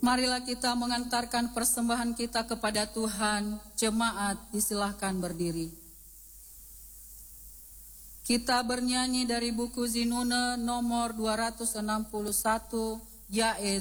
Marilah kita mengantarkan persembahan kita kepada Tuhan. Jemaat disilahkan berdiri. Kita bernyanyi dari buku Zinune nomor 261, yaitu